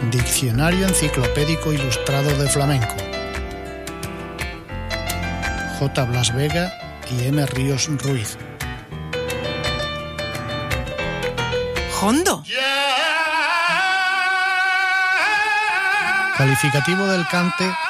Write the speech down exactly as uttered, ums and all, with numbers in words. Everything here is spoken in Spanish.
Diccionario Enciclopédico Ilustrado de Flamenco. J. Blas Vega y M. Ríos Ruiz. Jondo. Calificativo del cante